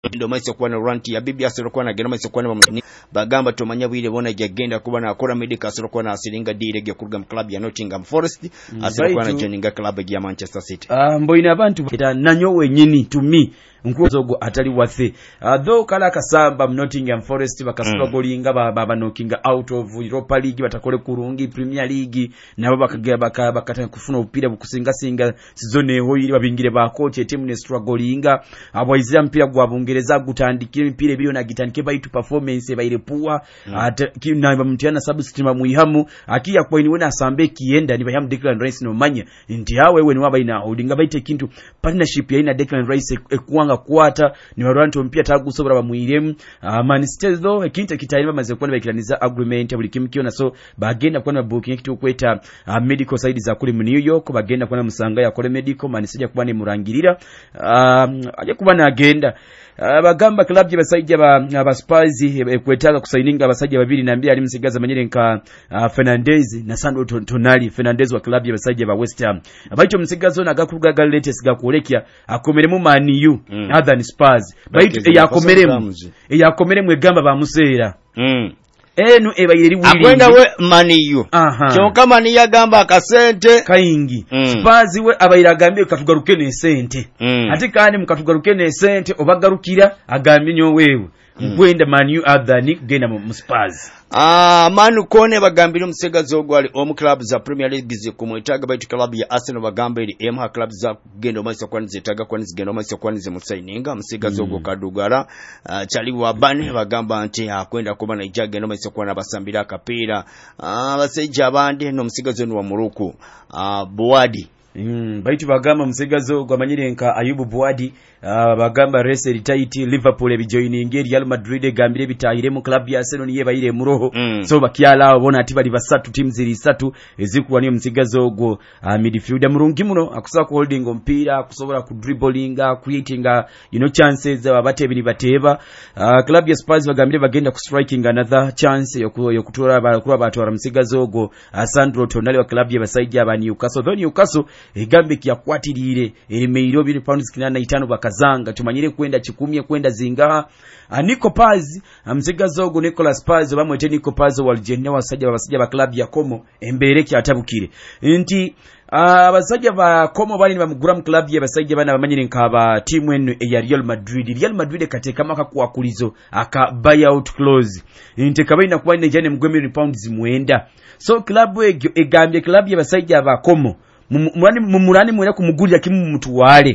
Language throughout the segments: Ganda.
ndo maiso kwa na ranti ya bibi asoro kwa na gena maiso kwa na bamani bagamba tomanya bwire bona jagenda kuba na akora medical asoro kwa na asiringa direge kurga club ya Nottingham Forest asoro kwa na joininga club ya Manchester City mboina abantu kita nanyo wenyini to me nkuzogo atali wathe though kala kasamba Nottingham Forest bakastrogolinga baba knocking out of Europa League batakole kurungi Premier League nabo bakata kufuna upira bukusinga singa sizone hoyiri babingire ba coach team ne strugglinga abwaiza mpira gwa Bungereza gutandikira mpira biro na gitandike baitu performance baire puwa na bamutiana substitute muihamu akiya kwa niwe na sambe kienda ni bayamu Declan Rice no manya ndi hawe we ni wabaina holdinga baite kintu partnership ya ina Declan Rice ekuanga kuata ni waranto mpia tagusobora bamuiremu Man City though ekinta kitayima maze kwa bakiraniza agreement buli kimkiyo na so bagenda kwa na booking kitu kweta medical side za kuli mu New York bagenda kwa na musanga ya kole medical Man City kuba ni murangirira aje kuba na agenda bagamba club y'abasajja ba Spurs kwetaga kusaininga abasajja babiri na mbili ali msigaza manyere nka Fernandez na Sandro Tonali Fernandez wa club y'abasajja ba West Ham abaito msigazo na gakuruga latest gakolekya akomeremu Man U other than Spurs baito yakomeremu egamba ba musera enu ebayeri wili akwenda we maniyo kyonka mani yagamba akasente kayingi Spurs we abayiragambe katugaruke ne sente ati kandi mukatugaruke ne sente obagarukira agambe nyo wewe gwenda manu adhani genda mu Spurs manu kone bagambira omusegazi ogwali omu club za Premier League zikumwetaga baitu club ya Arsenal bagambira emha club za gendo maiso kwani zetaga kwani zigendo maiso kwani zimusaininga omusegazi ogwo kadugala chali wabane bagamba nti akwenda kuba na ijage no maiso kwana basambira akapira basejja abandi no omusegazi wa Muruku Buwadi baitu bagamba omusegazi gwa manyire nka Ayubu Buwadi bagamba race retight Liverpool ebijoining Real Madrid gambire bitayire mu club ya Arsenal niye bayire mu roho so bakyala abona ati bali basatu team ziri 3 ezikuwa ni omusegazi ogwo midfielder murungi muno akusa ku holding ompira akusobora ku dribblinga creating chances abatebiri bateba club ya Spurs bagambire bagenda ku striking another chance yokutora abakuba batwara omusegazi ogwo Sandro Tonali wa club ya basajja aba Newcastle egambe kyakwatirire erimeiro £5 bakazanga tumanyire kwenda chikumye kwenda zinga Nico Paz mzigazo go Nicolas Paz bamwete Nico Paz walijenya basajja ba club ya Como embere kyatabukire nti abasajja ba Como bali bamugura mu club ya basajja bana bamanyire nkaba team enu ya Real Madrid kateka maka kuakulizo aka buyout clause nti kabaina kuba ne mugwemere £9 so club egambye club ya basajja ba Como mumurani mwera kumugurira kimu mtu wale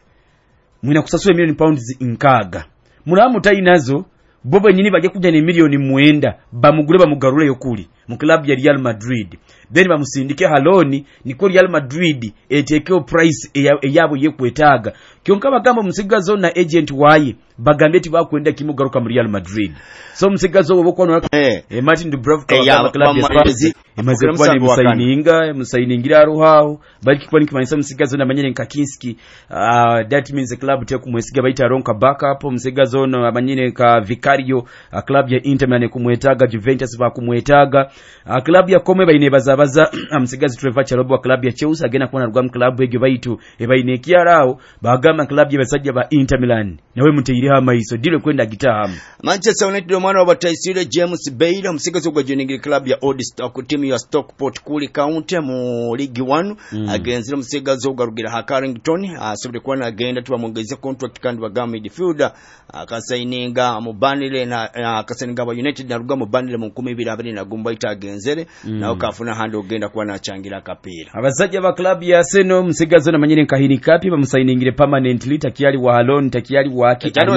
mwina kusasua £1,000,000 inkaga mulamu tainazo bobo nyini baje kuja ne £1,000,000 bamugure bamugarure yokuli mu club ya Real Madrid then bamusindike haloni niko Real Madrid etekeo price eyabo yekwetaga kyonka bagamba musigazo na agent waye bagambe ti bakwenda kimugaruka mu Real Madrid so musigazo oboko no Martin Dubravka wa club ya Spurs imaze kuba ni musainingira aruhao bali kwa nikimanisa musigazo na manyene Kakinski that means the club te kumwesiga baita ronka backup musigazo na manyene ka Vicario club ya Inter Milan kumwetaga Juventus ba kumwetaga club ya Como baine bazabaza musigazi Trevor Chalobah club ya Chelsea agena kuona rugam club egyo baitu ebaine kiarao bagama club ya basajja ba Inter Milan nawe muteyire hamaiso dile kwenda gitahamu Manchester United omwana wa Bataisire James Bailey omusigazi ogwa joining club ya Old Stock team ya Stockport kuli county mu League 1 agenzira omusigazi ogwa rugira ha Carrington asobole kuba agenda tubamongeze contract kandi bagama midfielder akasaininga mu Burnley na akasaininga ba United na ruga mu Burnley mu 2022 na gumba itagenzere na ukafuna handi ogenda kuba nachangira kapira abasajja ba club ya Arsenal omusigazi na manyire nkahini kapi bamusainingire permanently takiyali wa Halon takiyali wa Kitano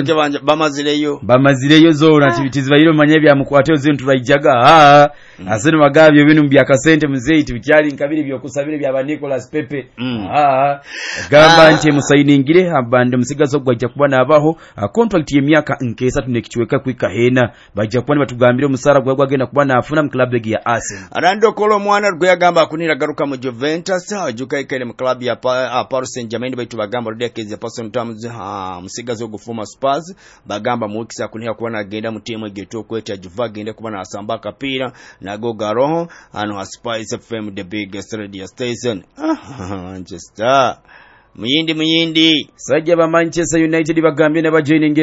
bamazireyo zona tibitizi bayiro manye bya mukwate zintu rayijaga Arsenal bagabyo bintu bya kasente muzeiti bikyali nkabiri byo kusabire bya ba Nicolas Pepe gamba nti musainingire abande musigazo gwajja kubana abaho contract y'emyaka nkesa tunekichweka kwikahena bajja kubana batugambire musara gwagenda kubana afuna mu club ya Arsenal arando kolo mwana rwe yagamba akunira garuka mu Juventus ajuka ikele mu club ya Paris Saint-Germain baitu bagamba rodekeze person terms musigazo gufuma Spurs bagamba mu wikisa kunira kubana agenda mu team egeto kweta Juva agenda kubana asamba kapira nago garoho ano Spurs FM the biggest radio station Manchester muyindi sajja ba Manchester United bagambye na bajoining